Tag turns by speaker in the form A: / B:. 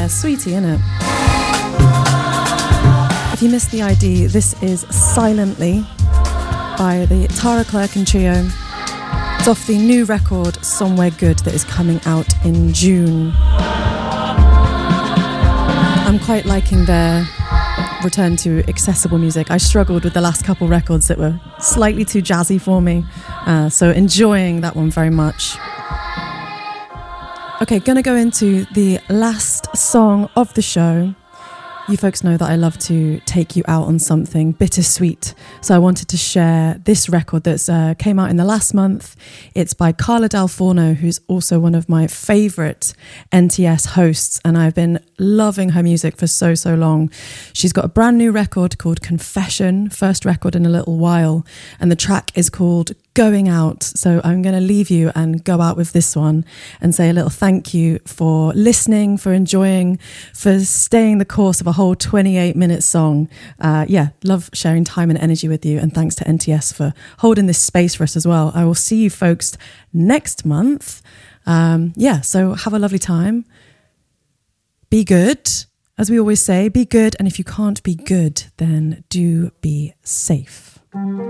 A: sweetie, innit? If you missed the ID, this is Silently by the Tara Clerk and Trio. It's off the new record Somewhere Good that is coming out in June. I'm quite liking their return to accessible music. I struggled with the last couple records that were slightly too jazzy for me, so enjoying that one very much. Okay, gonna go into the last song of the show. You folks know that I love to take you out on something bittersweet. So I wanted to share this record that's came out in the last month. It's by Carla Del Forno, who's also one of my favourite NTS hosts. And I've been loving her music for so long. She's got a brand new record called Confession, first record in a little while. And the track is called Going Out. So I'm going to leave you and go out with this one and say a little thank you for listening, for enjoying, for staying the course of a whole 28-minute song. Love sharing time and energy with you, and thanks to NTS for holding this space for us as well. I will see you folks next month. So have a lovely time. Be good. As we always say, be good, and if you can't be good, then do be safe.